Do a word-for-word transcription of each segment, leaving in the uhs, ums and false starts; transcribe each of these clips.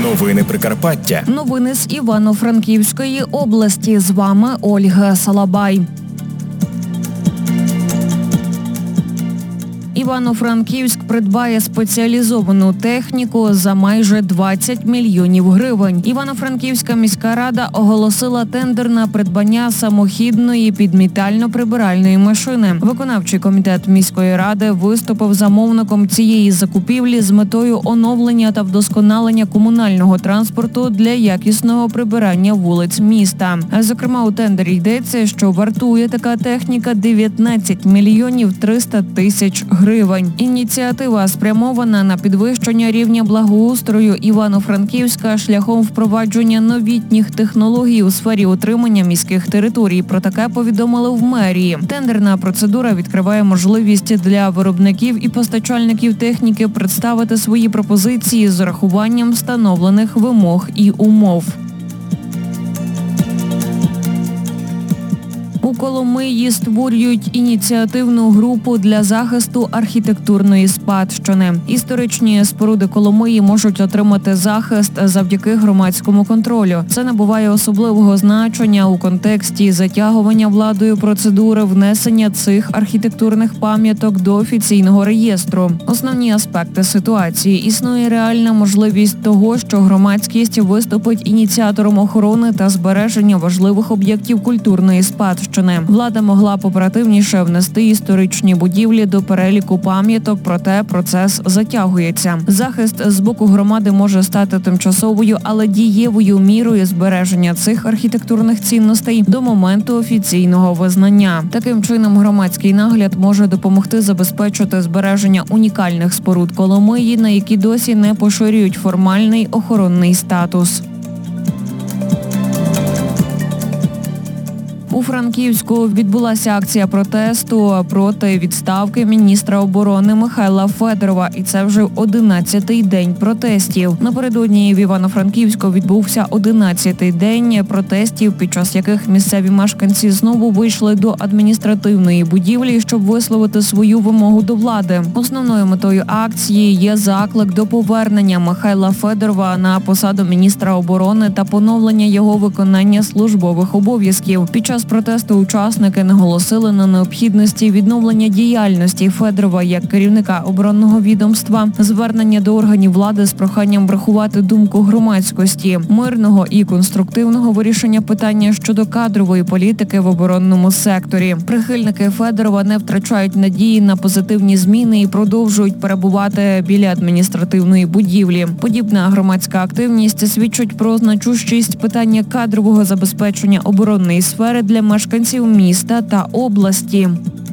Новини Прикарпаття. Новини з Івано-Франківської області. З вами Ольга Салабай. Івано-Франківськ придбає спеціалізовану техніку за майже двадцять мільйонів гривень. Івано-Франківська міська рада оголосила тендер на придбання самохідної підмітально-прибиральної машини. Виконавчий комітет міської ради виступив замовником цієї закупівлі з метою оновлення та вдосконалення комунального транспорту для якісного прибирання вулиць міста. Зокрема, у тендері йдеться, що вартує така техніка дев'ятнадцять мільйонів триста тисяч гривень. Ініціатива спрямована на підвищення рівня благоустрою Івано-Франківська шляхом впровадження новітніх технологій у сфері утримання міських територій. Про таке повідомили в мерії. Тендерна процедура відкриває можливість для виробників і постачальників техніки представити свої пропозиції з урахуванням встановлених вимог і умов. У Коломиї створюють ініціативну групу для захисту архітектурної спадщини. Історичні споруди Коломиї можуть отримати захист завдяки громадському контролю. Це набуває особливого значення у контексті затягування владою процедури внесення цих архітектурних пам'яток до офіційного реєстру. Основні аспекти ситуації. Існує реальна можливість того, що громадськість виступить ініціатором охорони та збереження важливих об'єктів культурної спадщини. Влада могла б оперативніше внести історичні будівлі до переліку пам'яток, проте процес затягується. Захист з боку громади може стати тимчасовою, але дієвою мірою збереження цих архітектурних цінностей до моменту офіційного визнання. Таким чином, громадський нагляд може допомогти забезпечити збереження унікальних споруд Коломиї, на які досі не поширюють формальний охоронний статус. У Франківську відбулася акція протесту проти відставки міністра оборони Михайла Федорова. І це вже одинадцятий день протестів. Напередодні в Івано-Франківську відбувся одинадцятий день протестів, під час яких місцеві мешканці знову вийшли до адміністративної будівлі, щоб висловити свою вимогу до влади. Основною метою акції є заклик до повернення Михайла Федорова на посаду міністра оборони та поновлення його виконання службових обов'язків. Під час протесту учасники наголосили на необхідності відновлення діяльності Федорова як керівника оборонного відомства, звернення до органів влади з проханням врахувати думку громадськості, мирного і конструктивного вирішення питання щодо кадрової політики в оборонному секторі. Прихильники Федорова не втрачають надії на позитивні зміни і продовжують перебувати біля адміністративної будівлі. Подібна громадська активність свідчить про значущість питання кадрового забезпечення оборонної сфери для мешканців міста та області.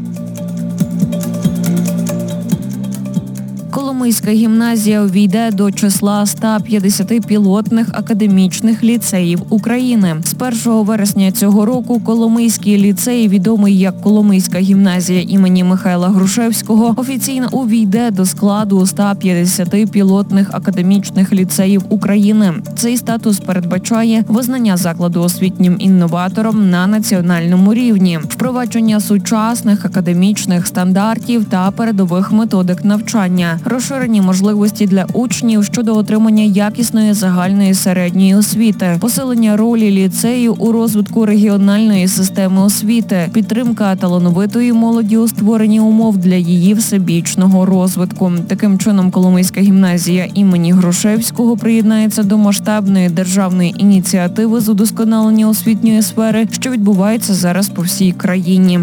Коломийська гімназія увійде до числа ста п'ятдесяти пілотних академічних ліцеїв України. З першого вересня цього року Коломийський ліцей, відомий як Коломийська гімназія імені Михайла Грушевського, офіційно увійде до складу ста п'ятдесяти пілотних академічних ліцеїв України. Цей статус передбачає визнання закладу освітнім інноватором на національному рівні, впровадження сучасних академічних стандартів та передових методик навчання, розширені можливості для учнів щодо отримання якісної загальної середньої освіти, посилення ролі ліцею у розвитку регіональної системи освіти, підтримка талановитої молоді у створенні умов для її всебічного розвитку. Таким чином, Коломийська гімназія імені Грушевського приєднається до масштабної державної ініціативи з удосконалення освітньої сфери, що відбувається зараз по всій країні.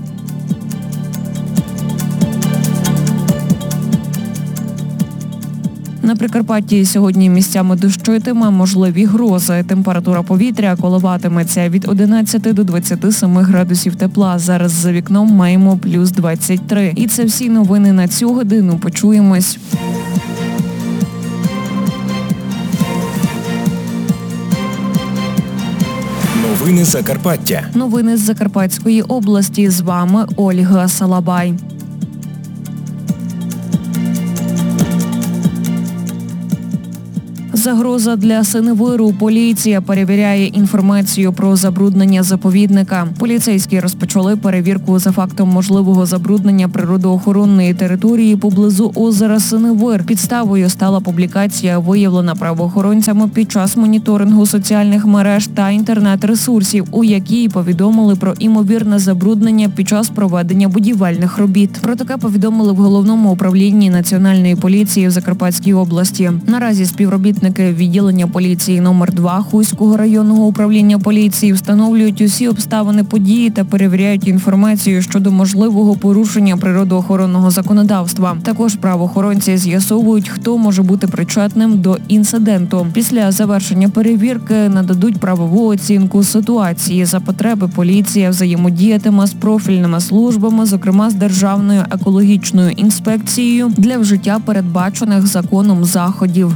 На Прикарпатті сьогодні місцями дощитиме, можливі грози. Температура повітря коливатиметься від одинадцяти до двадцяти семи градусів тепла. Зараз за вікном маємо плюс двадцять три. І це всі новини на цю годину. Почуємось. Новини Закарпаття. Новини з Закарпатської області. З вами Ольга Салабай. Загроза для синевиру. Поліція перевіряє інформацію про забруднення заповідника. Поліцейські розпочали перевірку за фактом можливого забруднення природоохоронної території поблизу озера Синевир. Підставою стала публікація, виявлена правоохоронцями під час моніторингу соціальних мереж та інтернет-ресурсів, у якій повідомили про імовірне забруднення під час проведення будівельних робіт. Про таке повідомили в Головному управлінні Національної поліції в Закарпатській області. Наразі співробітники відділення поліції номер два Хуського районного управління поліції встановлюють усі обставини події та перевіряють інформацію щодо можливого порушення природоохоронного законодавства. Також правоохоронці з'ясовують, хто може бути причетним до інциденту. Після завершення перевірки нададуть правову оцінку ситуації. За потреби поліція взаємодіятиме з профільними службами, зокрема з Державною екологічною інспекцією, для вжиття передбачених законом заходів.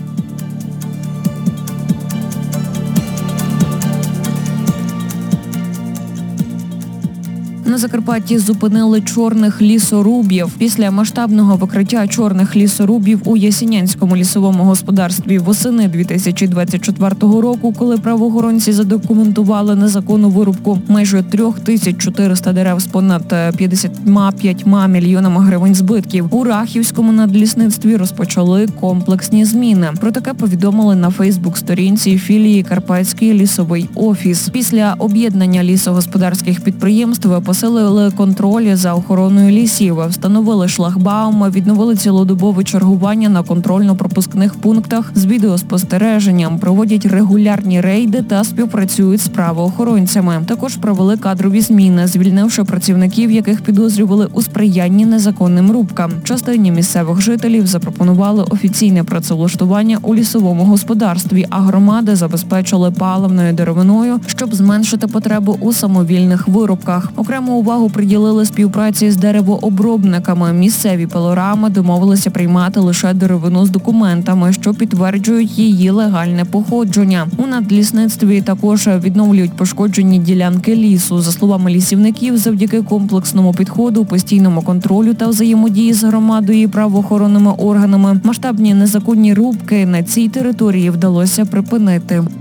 На Закарпатті зупинили чорних лісорубів. Після масштабного викриття чорних лісорубів у Ясінянському лісовому господарстві восени дві тисячі двадцять четвертого року, коли правоохоронці задокументували незаконну вирубку майже три тисячі чотириста дерев з понад п'ятдесят п'ять мільйонами гривень збитків, у Рахівському надлісництві розпочали комплексні зміни. Про таке повідомили на Фейсбук-сторінці філії Карпатський лісовий офіс. Після об'єднання лісогосподарських підприємств посилили контроль за охороною лісів, встановили шлагбауми, відновили цілодобове чергування на контрольно-пропускних пунктах з відеоспостереженням, проводять регулярні рейди та співпрацюють з правоохоронцями. Також провели кадрові зміни, звільнивши працівників, яких підозрювали у сприянні незаконним рубкам. Частині місцевих жителів запропонували офіційне працевлаштування у лісовому господарстві, а громади забезпечили паливною деревиною, щоб зменшити потребу у самовільних вирубках. Окрему увагу приділили співпраці з деревообробниками. Місцеві пилорами домовилися приймати лише деревину з документами, що підтверджують її легальне походження. У надлісництві також відновлюють пошкоджені ділянки лісу. За словами лісівників, завдяки комплексному підходу, постійному контролю та взаємодії з громадою і правоохоронними органами, масштабні незаконні рубки на цій території вдалося припинити.